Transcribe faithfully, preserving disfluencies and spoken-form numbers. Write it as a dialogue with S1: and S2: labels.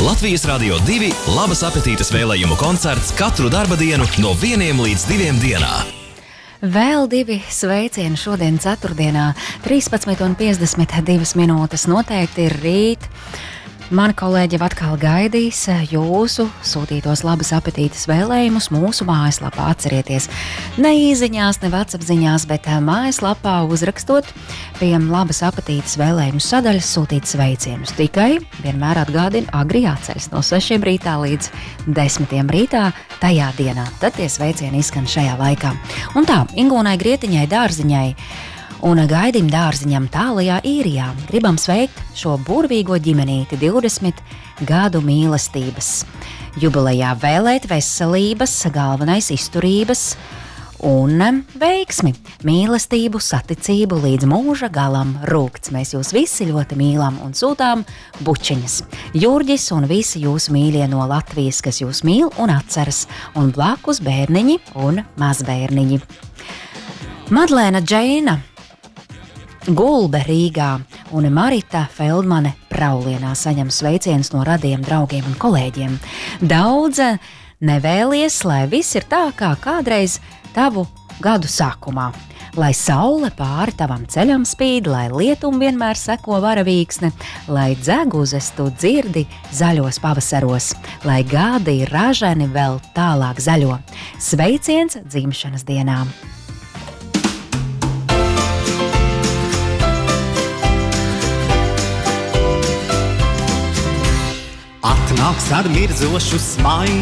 S1: Latvijas Radio divi labas apetītes vēlējumu koncerts katru darba dienu no vieniem līdz diviem dienā.
S2: Vēl divi sveicieni šodien ceturtdienā, trīspadsmit un piecdesmit divas minūtes noteikti ir rīt. Mani kolēģi jau atkal gaidīs jūsu sūtītos labas apetītes vēlējumus mūsu mājaslapā. Atcerieties, ne īziņās, ne vatsapziņās, bet mājaslapā uzrakstot pie labas apetītes vēlējumu sadaļas sūtīt sveicienus. Tikai vienmēr atgādinu agri jāceļas no sešiem rītā līdz desmitiem rītā tajā dienā. Tad tie sveicieni izskan šajā laikā. Un tā, Ingūnai Grietiņai Dārziņai un Gaidim Dārziņam tālajā Īrijā gribam sveikt šo burvīgo ģimenīti divdesmit gadu mīlestības jubilejā, vēlēt veselības, galvenais izturības un veiksmi, mīlestību, saticību līdz mūža galam rūkts. Mēs jūs visi ļoti mīlam un sūtām bučiņas. Jurģis un visi jūsu mīļie no Latvijas, kas jūs mīl un atceras, un blakus bērniņi un mazbērniņi. Madlēna Džeina Gulbe Rīgā un Marita Feldmane Praulienā saņem sveicienus no radiem draugiem un kolēģiem. Daudz nevēlies, lai viss ir tā, kā kādreiz tavu gadu sākumā. Lai saule pāri tavam ceļam spīd, lai lietum vienmēr seko varavīksne, lai dzeguzes tu dzirdi zaļos pavasaros, lai gadi raženi vēl tālāk zaļo. Sveiciens dzimšanas dienām!
S3: Atnāks ar mirdzošu smaidu.